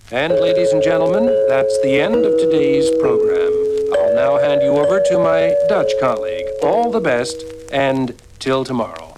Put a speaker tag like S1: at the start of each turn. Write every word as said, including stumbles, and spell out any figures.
S1: And ladies and gentlemen, that's the end of today's program. I'll now hand you over to my Dutch colleague. All the best, and till tomorrow.